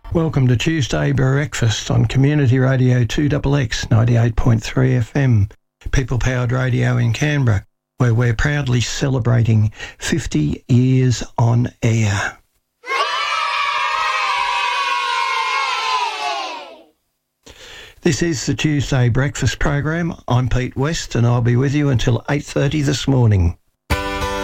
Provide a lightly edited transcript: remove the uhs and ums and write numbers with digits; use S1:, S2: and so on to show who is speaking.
S1: Welcome to Tuesday Breakfast on Community Radio 2XX 98.3 FM, people-powered radio in Canberra, where we're proudly celebrating 50 years on air. This is the Tuesday Breakfast program. I'm Pete West and I'll be with you until 8:30 this morning.